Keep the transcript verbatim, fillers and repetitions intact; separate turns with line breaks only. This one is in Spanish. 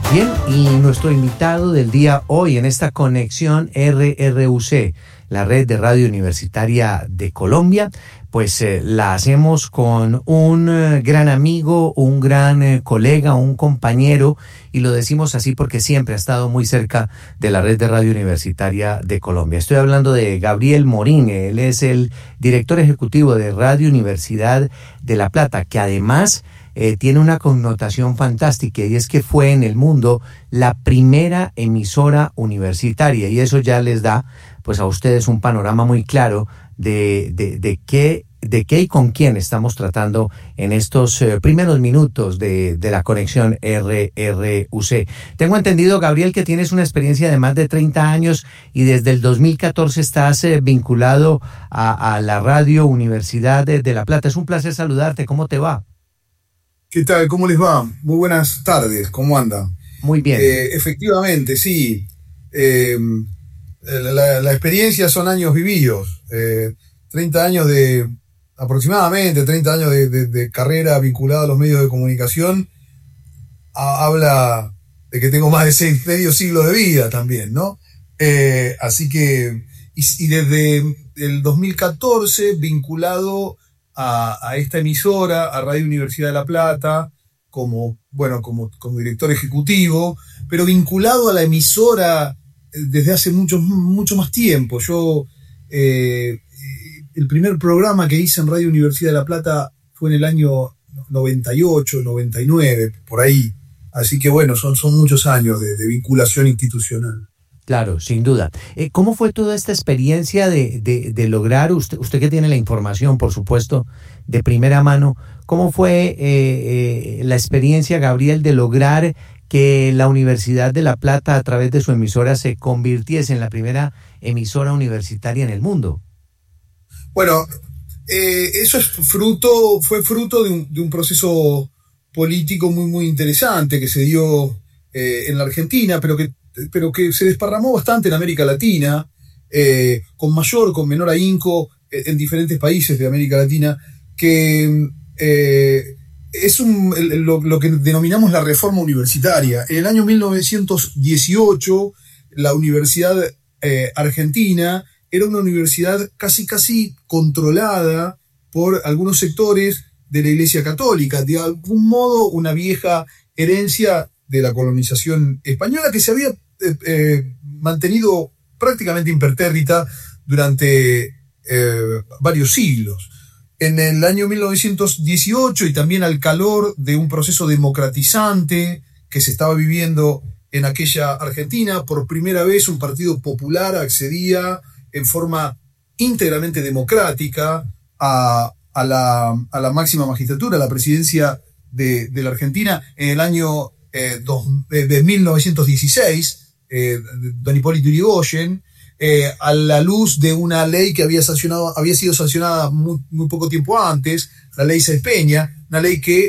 Bien, y nuestro invitado del día hoy en esta conexión R R U C, la red de radio universitaria de Colombia, pues eh, la hacemos con un eh, gran amigo, un gran eh, colega, un compañero, y lo decimos así porque siempre ha estado muy cerca de la red de radio universitaria de Colombia. Estoy hablando de Gabriel Morín. Él es el director ejecutivo de Radio Universidad de La Plata, que además Eh, tiene una connotación fantástica, y es que fue en el mundo la primera emisora universitaria, y eso ya les da pues a ustedes un panorama muy claro de, de, de qué de qué y con quién estamos tratando en estos eh, primeros minutos de, de la conexión R R U C. Tengo entendido, Gabriel, que tienes una experiencia de más de treinta años y desde el dos mil catorce estás eh, vinculado a, a la Radio Universidad de, de La Plata. Es un placer saludarte. ¿Cómo te va?
¿Qué tal? ¿Cómo les va? Muy buenas tardes. ¿Cómo andan?
Muy bien.
Eh, efectivamente, sí. Eh, la, la experiencia son años vividos. Eh, treinta años de, aproximadamente treinta años de, de, de carrera vinculada a los medios de comunicación. Ha, habla de que tengo más de seis, medio siglo de vida también, ¿no? Eh, así que, y, y desde el dos mil catorce vinculado A, a esta emisora, a Radio Universidad de La Plata, como, bueno, como, como director ejecutivo, pero vinculado a la emisora desde hace mucho, mucho más tiempo. Yo, eh, el primer programa que hice en Radio Universidad de La Plata fue en el año noventa y ocho, noventa y nueve, por ahí. Así que bueno, son, son muchos años de, de vinculación institucional.
Claro, sin duda. Eh, ¿Cómo fue toda esta experiencia de, de, de lograr, usted, usted que tiene la información, por supuesto, de primera mano, cómo fue eh, eh, la experiencia, Gabriel, de lograr que la Universidad de La Plata, a través de su emisora, se convirtiese en la primera emisora universitaria en el mundo?
Bueno, eh, eso es fruto, fue fruto de un, de un proceso político muy, muy interesante que se dio eh, en la Argentina, pero que pero que se desparramó bastante en América Latina, eh, con mayor, con menor ahínco, eh, en diferentes países de América Latina, que eh, es un, lo, lo que denominamos la reforma universitaria. En el año mil novecientos dieciocho, la Universidad eh, Argentina era una universidad casi, casi controlada por algunos sectores de la Iglesia Católica, de algún modo una vieja herencia de la colonización española que se había Eh, eh, mantenido prácticamente impertérrita durante eh, varios siglos. En el año mil novecientos dieciocho, y también al calor de un proceso democratizante que se estaba viviendo en aquella Argentina, por primera vez un partido popular accedía en forma íntegramente democrática a, a, la, a la máxima magistratura, a la presidencia de, de la Argentina en el año eh, dos, eh, de mil novecientos dieciséis. Eh, don Hipólito Yrigoyen, eh, a la luz de una ley que había sancionado, había sido sancionada muy, muy poco tiempo antes, la ley Sáenz Peña, una ley que